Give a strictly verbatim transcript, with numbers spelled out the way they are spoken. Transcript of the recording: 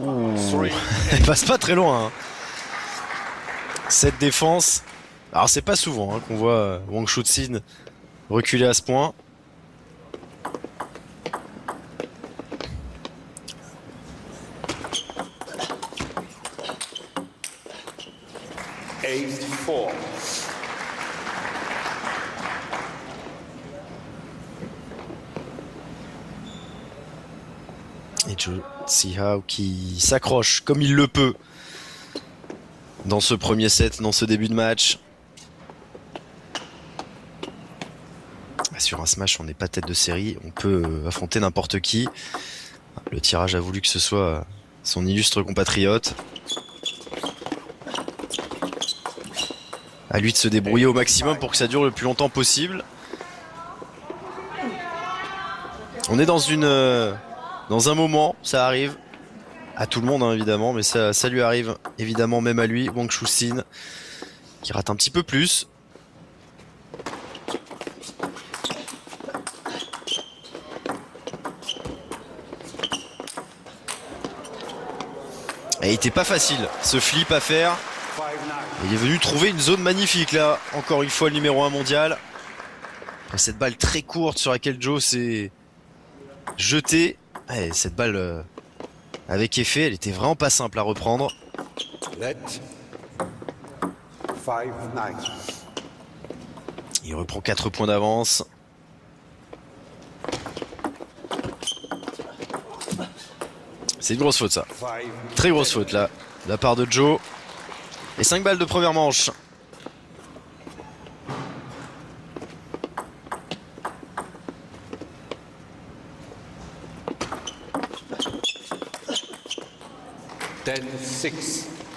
Ouh. Elle passe pas très loin. Hein. Cette défense. Alors c'est pas souvent hein, qu'on voit Wang Chuzin reculer à ce point. eight four. Et Zhou Zihao qui s'accroche comme il le peut dans ce premier set, dans ce début de match. Sur un smash, on n'est pas tête de série, on peut affronter n'importe qui. Le tirage a voulu que ce soit son illustre compatriote. À lui de se débrouiller au maximum pour que ça dure le plus longtemps possible. On est dans une, dans un moment, ça arrive à tout le monde hein, évidemment, mais ça, ça lui arrive évidemment même à lui, Wang Chuzin, qui rate un petit peu plus. Et il était pas facile ce flip à faire. Il est venu trouver une zone magnifique là, encore une fois le numéro un mondial. Après cette balle très courte sur laquelle Joe s'est jeté. Ouais, cette balle euh, avec effet, elle était vraiment pas simple à reprendre. Il reprend quatre points d'avance. C'est une grosse faute ça. Très grosse faute là, de la part de Joe. Et cinq balles de première manche. ten six.